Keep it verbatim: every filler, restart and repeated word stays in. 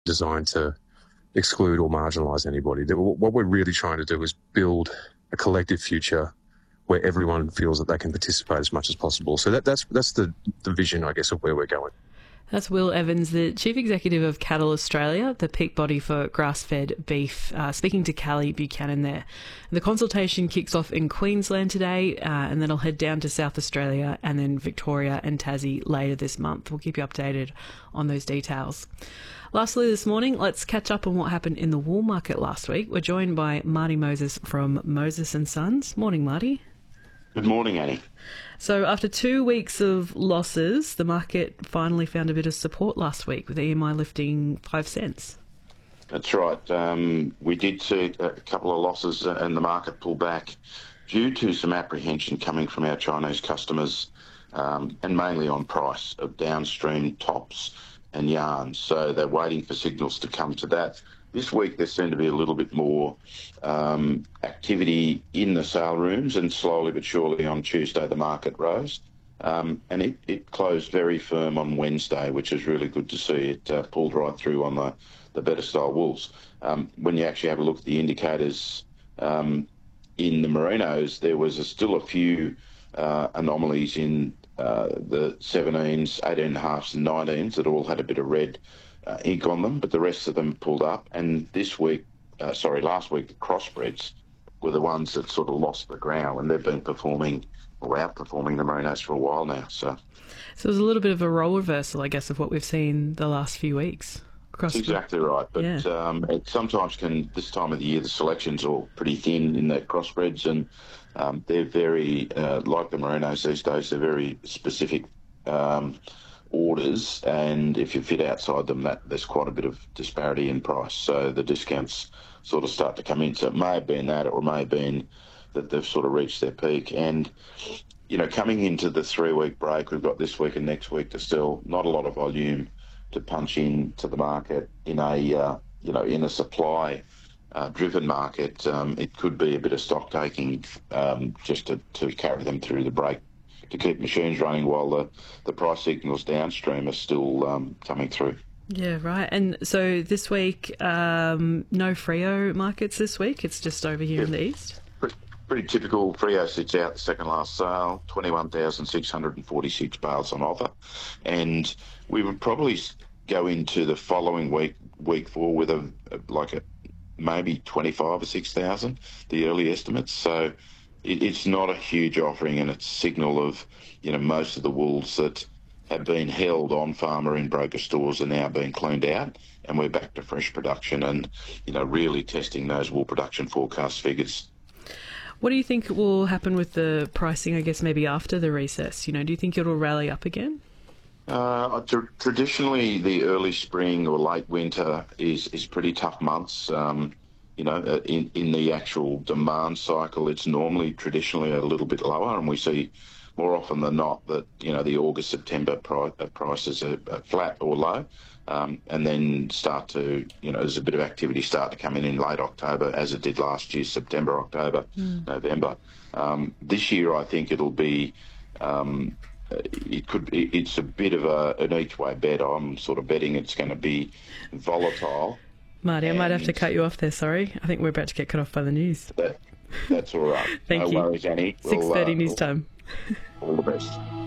designed to exclude or marginalise anybody. What we're really trying to do is build a collective future where everyone feels that they can participate as much as possible. So that, that's that's the, the vision, I guess, of where we're going. That's Will Evans, the Chief Executive of Cattle Australia, the peak body for grass-fed beef, uh, speaking to Callie Buchanan there. The consultation kicks off in Queensland today, uh, and then it'll head down to South Australia and then Victoria and Tassie later this month. We'll keep you updated on those details. Lastly this morning, let's catch up on what happened in the wool market last week. We're joined by Marty Moses from Moses and Sons. Morning, Marty. Good morning, Annie. So after two weeks of losses, the market finally found a bit of support last week with E M I lifting five cents. That's right. Um, we did see a couple of losses and the market pull back due to some apprehension coming from our Chinese customers um, and mainly on price of downstream tops and yarns. So they're waiting for signals to come to that. This week there seemed to be a little bit more um, activity in the sale rooms, and slowly but surely on Tuesday the market rose. Um, and it, it closed very firm on Wednesday, which is really good to see. It uh, pulled right through on the, the better style wools. Um, when you actually have a look at the indicators um, in the merinos, there was a, still a few uh, anomalies in uh, the seventeens, eighteen and a halves and nineteens that all had a bit of red Uh, ink on them, but the rest of them pulled up. And this week, uh, sorry, last week, the crossbreds were the ones that sort of lost the ground, and they've been performing or outperforming the merinos for a while now. So, so there's a little bit of a role reversal, I guess, of what we've seen the last few weeks. That's exactly right. But yeah. um, it sometimes can, this time of the year, the selection's all pretty thin in the crossbreds, and um, they're very, uh, like the merinos these days, they're very specific um orders, and if you fit outside them, that there's quite a bit of disparity in price. So the discounts sort of start to come in. So it may have been that, or it may have been that they've sort of reached their peak. And, you know, coming into the three-week break, we've got this week and next week to still not a lot of volume to punch in to the market in a, uh, you know, in a supply uh, driven market. Um, it could be a bit of stock taking um, just to, to carry them through the break, to keep machines running while the, the price signals downstream are still um, coming through. Yeah, right. And so this week, um, no Freo markets this week. It's just over here yeah. in the east. Pretty, pretty typical. Freo sits out the second last sale, twenty-one thousand six hundred forty-six bales on offer. And we would probably go into the following week, week four, with a, a like a maybe twenty-five or six thousand, the early estimates. So it's not a huge offering, and it's a signal of, you know, most of the wools that have been held on farm or in broker stores are now being cleaned out, and we're back to fresh production and, you know, really testing those wool production forecast figures. What do you think will happen with the pricing, I guess, maybe after the recess? You know, do you think it'll rally up again? Uh, tr- traditionally, the early spring or late winter is, is pretty tough months. Um, You know, in, in the actual demand cycle, it's normally traditionally a little bit lower, and we see more often than not that, you know, the August, September pri- prices are, are flat or low, um, and then start to, you know, there's a bit of activity start to come in in late October, as it did last year, September, October, mm. November. Um, this year, I think it'll be, um, it could, it's a bit of a, an each way bet. I'm sort of betting it's going to be volatile. Marty, I might have to cut you off there, sorry. I think we're about to get cut off by the news. That, that's all right. Thank no you. worries, Annie. six thirty we'll, uh, news time. All the best.